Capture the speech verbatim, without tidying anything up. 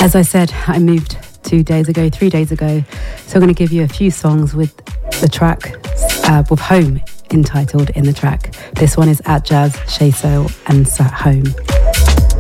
As I said, I moved two days ago, three days ago. So I'm going to give you a few songs with the track, uh, with Home entitled in the track. This one is At Jazz, Shay Soul and Sat Home.